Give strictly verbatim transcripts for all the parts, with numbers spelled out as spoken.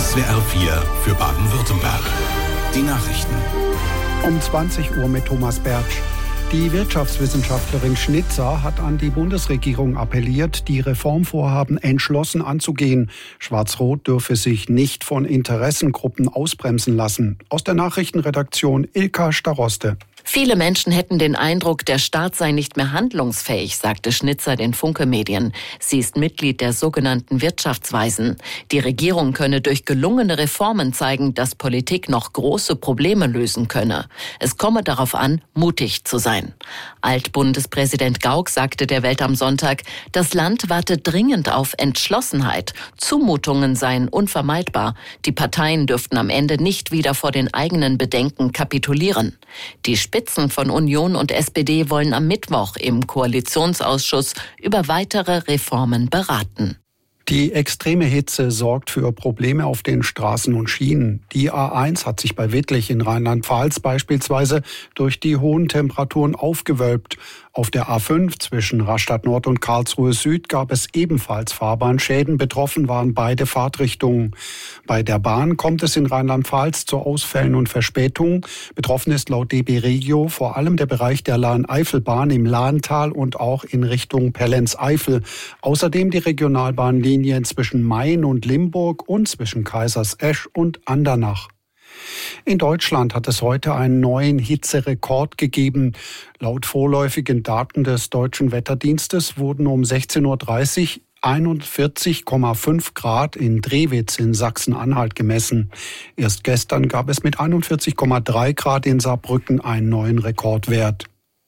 S W R vier für Baden-Württemberg. Die Nachrichten. Um zwanzig Uhr mit Thomas Bertsch. Die Wirtschaftswissenschaftlerin Schnitzer hat an die Bundesregierung appelliert, die Reformvorhaben entschlossen anzugehen. Schwarz-Rot dürfe sich nicht von Interessengruppen ausbremsen lassen. Aus der Nachrichtenredaktion Ilka Staroste. Viele Menschen hätten den Eindruck, der Staat sei nicht mehr handlungsfähig, sagte Schnitzer den Funke-Medien. Sie ist Mitglied der sogenannten Wirtschaftsweisen. Die Regierung könne durch gelungene Reformen zeigen, dass Politik noch große Probleme lösen könne. Es komme darauf an, mutig zu sein. Altbundespräsident Gauck sagte der Welt am Sonntag, das Land warte dringend auf Entschlossenheit. Zumutungen seien unvermeidbar. Die Parteien dürften am Ende nicht wieder vor den eigenen Bedenken kapitulieren. Die Spitzen von Union und S P D wollen am Mittwoch im Koalitionsausschuss über weitere Reformen beraten. Die extreme Hitze sorgt für Probleme auf den Straßen und Schienen. Die A eins hat sich bei Wittlich in Rheinland-Pfalz beispielsweise durch die hohen Temperaturen aufgewölbt. Auf der A fünf zwischen Rastatt Nord und Karlsruhe Süd gab es ebenfalls Fahrbahnschäden. Betroffen waren beide Fahrtrichtungen. Bei der Bahn kommt es in Rheinland-Pfalz zu Ausfällen und Verspätungen. Betroffen ist laut D B Regio vor allem der Bereich der Lahn-Eifel-Bahn im Lahntal und auch in Richtung Pellenz-Eifel. Außerdem die Regionalbahnlinien zwischen Main und Limburg und zwischen Kaisersesch und Andernach. In Deutschland hat es heute einen neuen Hitzerekord gegeben. Laut vorläufigen Daten des Deutschen Wetterdienstes wurden um sechzehn Uhr dreißig einundvierzig Komma fünf Grad in Drewitz in Sachsen-Anhalt gemessen. Erst gestern gab es mit einundvierzig Komma drei Grad in Saarbrücken einen neuen Rekordwert.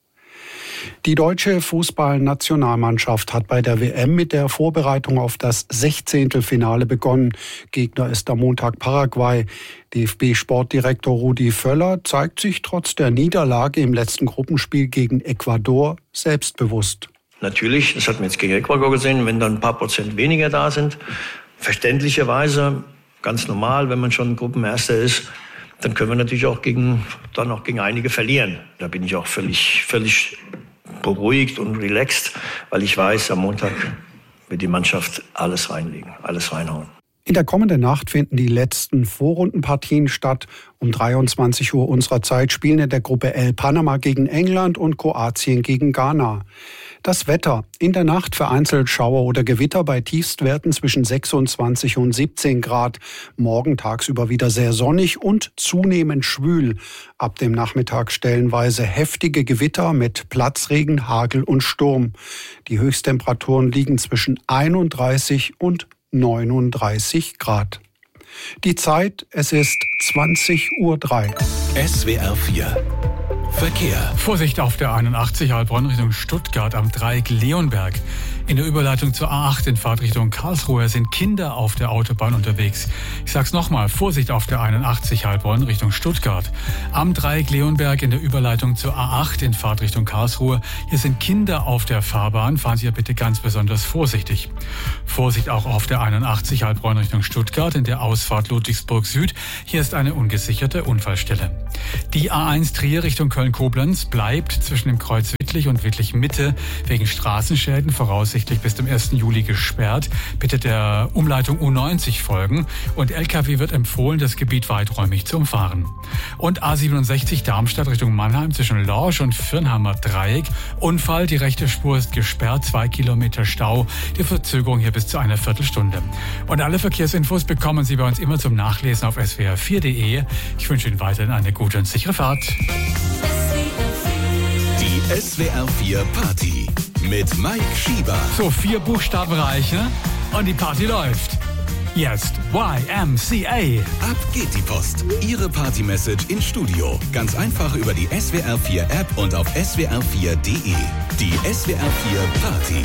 Die deutsche Fußballnationalmannschaft hat bei der W M mit der Vorbereitung auf das Sechzehntelfinale begonnen. Gegner ist am Montag Paraguay. D F B-Sportdirektor Rudi Völler zeigt sich trotz der Niederlage im letzten Gruppenspiel gegen Ecuador selbstbewusst. Natürlich, das hat man jetzt gegen Ecuador gesehen, wenn dann ein paar Prozent weniger da sind. Verständlicherweise, ganz normal, wenn man schon Gruppenerster ist, dann können wir natürlich auch gegen, dann auch gegen einige verlieren. Da bin ich auch völlig, völlig beruhigt und relaxed, weil ich weiß, am Montag wird die Mannschaft alles reinlegen, alles reinhauen. In der kommenden Nacht finden die letzten Vorrundenpartien statt. Um dreiundzwanzig Uhr unserer Zeit spielen in der Gruppe L Panama gegen England und Kroatien gegen Ghana. Das Wetter. In der Nacht vereinzelt Schauer oder Gewitter bei Tiefstwerten zwischen sechsundzwanzig und siebzehn Grad. Morgen tagsüber wieder sehr sonnig und zunehmend schwül. Ab dem Nachmittag stellenweise heftige Gewitter mit Platzregen, Hagel und Sturm. Die Höchsttemperaturen liegen zwischen einunddreißig und neununddreißig Grad. Die Zeit, es ist zwanzig Uhr drei. S W R vier Verkehr. Vorsicht auf der einundachtzig Heilbronn Richtung Stuttgart am Dreieck Leonberg. In der Überleitung zur A acht in Fahrtrichtung Karlsruhe sind Kinder auf der Autobahn unterwegs. Ich sag's nochmal, Vorsicht auf der einundachtzig Heilbronn Richtung Stuttgart. Am Dreieck Leonberg in der Überleitung zur A acht in Fahrtrichtung Karlsruhe. Hier sind Kinder auf der Fahrbahn. Fahren Sie ja bitte ganz besonders vorsichtig. Vorsicht auch auf der einundachtzig Heilbronn Richtung Stuttgart in der Ausfahrt Ludwigsburg Süd. Hier ist eine ungesicherte Unfallstelle. Die A eins Trier Richtung Köln-Koblenz bleibt zwischen dem Kreuz Wittlich und Wittlich Mitte wegen Straßenschäden voraussichtlich bis zum ersten Juli gesperrt. Bitte der Umleitung U neunzig folgen und L K W wird empfohlen, das Gebiet weiträumig zu umfahren. Und A siebenundsechzig Darmstadt Richtung Mannheim zwischen Lorsch und Firnheimer Dreieck. Unfall, die rechte Spur ist gesperrt, zwei Kilometer Stau. Die Verzögerung hier bis zu einer Viertelstunde. Und alle Verkehrsinfos bekommen Sie bei uns immer zum Nachlesen auf S W R vier Punkt de. Ich wünsche Ihnen weiterhin eine gute und sichere Fahrt. Die S W R vier Party mit Mike Schieber. So, vier Buchstaben reichen und die Party läuft. Jetzt Y M C A. Ab geht die Post. Ihre Party-Message ins Studio. Ganz einfach über die S W R vier App und auf S W R vier Punkt de. Die S W R vier Party.